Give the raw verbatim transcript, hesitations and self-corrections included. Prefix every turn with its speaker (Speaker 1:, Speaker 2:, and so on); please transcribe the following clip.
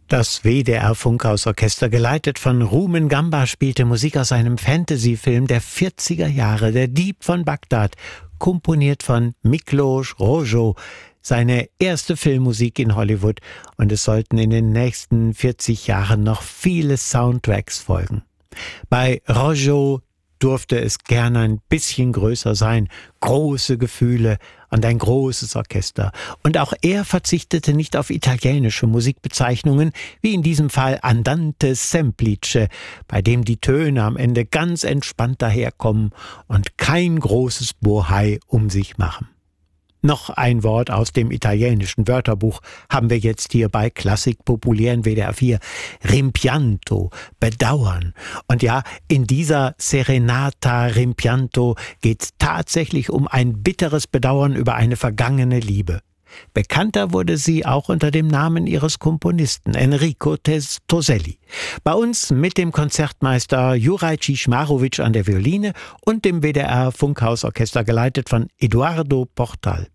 Speaker 1: Das W D R-Funkhausorchester, geleitet von Rumen Gamba, spielte Musik aus einem Fantasy-Film der vierziger Jahre, Der Dieb von Bagdad, komponiert von Miklos Rozsa, seine erste Filmmusik in Hollywood, und es sollten in den nächsten vierzig Jahren noch viele Soundtracks folgen. Bei Rozsa durfte es gern ein bisschen größer sein, große Gefühle und ein großes Orchester. Und auch er verzichtete nicht auf italienische Musikbezeichnungen, wie in diesem Fall Andante semplice, bei dem die Töne am Ende ganz entspannt daherkommen und kein großes Bohai um sich machen. Noch ein Wort aus dem italienischen Wörterbuch haben wir jetzt hier bei Klassik populär in W D R vier. Rimpianto, Bedauern. Und ja, in dieser Serenata Rimpianto geht es tatsächlich um ein bitteres Bedauern über eine vergangene Liebe. Bekannter wurde sie auch unter dem Namen ihres Komponisten, Enrico Toselli. Bei uns mit dem Konzertmeister Juraj Ciszmarowicz an der Violine und dem W D R-Funkhausorchester, geleitet von Eduardo Portal.